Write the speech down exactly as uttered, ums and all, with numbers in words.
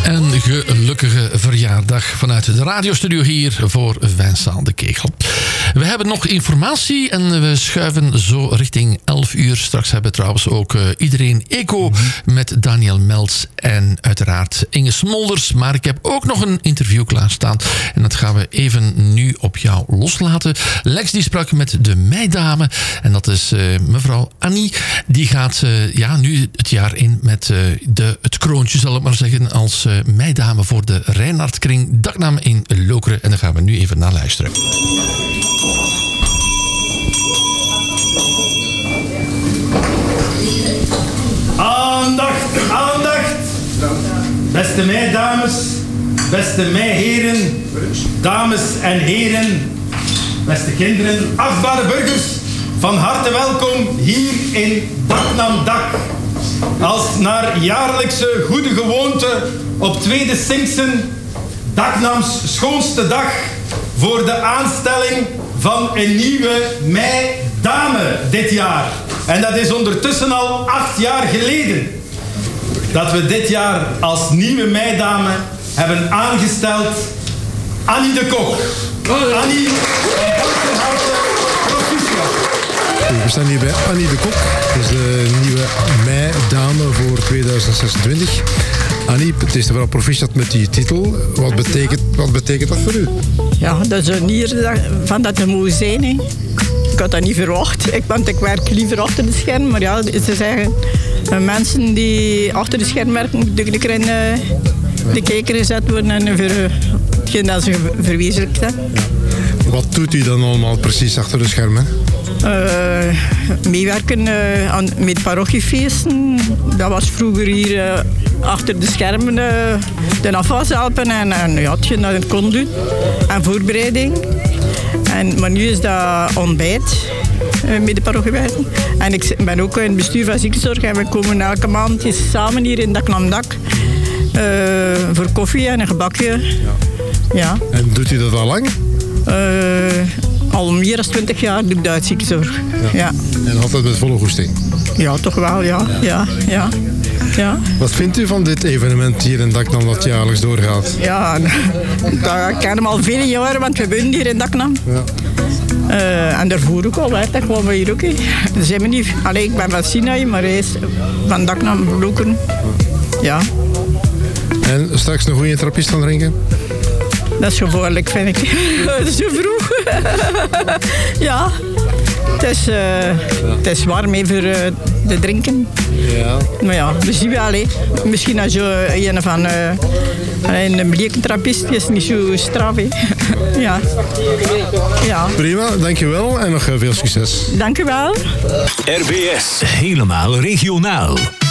Een gelukkige verjaardag vanuit de radiostudio hier voor Vincent de Kegel. We hebben nog informatie en we schuiven zo richting elf uur. Straks hebben we trouwens ook uh, iedereen eco met Daniel Meltz en uiteraard Inge Smolders. Maar ik heb ook nog een interview klaarstaan en dat gaan we even nu op jou loslaten. Lex die sprak met de meidame en dat is uh, mevrouw Annie. Die gaat uh, ja, nu het jaar in met uh, de, het kroontje, zal ik maar zeggen, als uh, meidame voor de Reinhardkring Daknam in Lokeren. En daar gaan we nu even naar luisteren. Aandacht, aandacht! Beste meidames, beste meiheren, dames en heren, beste kinderen, achtbare burgers, van harte welkom hier in Daknam Dak. Als naar jaarlijkse goede gewoonte op tweede Sinksen, Daknams schoonste dag, voor de aanstelling van een nieuwe meidame dit jaar. En dat is ondertussen al acht jaar geleden dat we dit jaar als nieuwe meidame hebben aangesteld Annie de Kok. Annie, van harte proficiat. We staan hier bij Annie de Kok. Dat is de nieuwe meidame voor tweeduizend zesentwintig. Annie, het is vooral proficiat met die titel. Wat betekent, wat betekent dat voor u? Ja, dat is een eer van dat het moet zijn. Hè. Ik had dat niet verwacht, ik, want ik werk liever achter de scherm. Maar ja, ze zeggen, mensen die achter de scherm werken, moeten er in de kijker gezet worden en voor hetgeen dat ze verwezenlijkt hebben. Ja. Wat doet u dan allemaal precies achter de schermen? Uh, meewerken uh, aan, met parochiefeesten. Dat was vroeger hier uh, achter de schermen uh, de afwas helpen en, en ja, hetgeen dat het kon doen. En voorbereiding. En, maar nu is dat ontbijt uh, met de parochiewerken. En ik ben ook in het bestuur van ziekenzorg en we komen elke maand samen hier in Daknam Dak uh, voor koffie en een gebakje. Ja. Ja. En doet u dat al lang? Uh, al meer dan twintig jaar doe ik dat uit ziekenzorg. Ja. Ja. En altijd met volle goesting? Ja, toch wel, ja. Ja, ja, ja. Wat vindt u van dit evenement hier in Daknam dat jaarlijks doorgaat? Ja, dat ken hem al vele jaren, want we wonen hier in Daknam. Ja. Uh, en daarvoor ook al, hè. Dat gewoon we hier ook. Hè. Dat zijn we niet. Allee, ik ben van Sinaï, maar hij is van Daknam, Lokeren. Ja. En straks nog goede trappist gaan drinken? Dat is gevaarlijk, vind ik. Dat is zo vroeg. Ja. Het is, uh, het is warm even voor uh, de drinken. Ja. Maar ja, we zien wel. Hè. Misschien als je een van uh, een bleke trappist is niet zo straf. Hè. Ja. Ja. Prima, dankjewel en nog veel succes. Dank u wel. R B S, helemaal regionaal.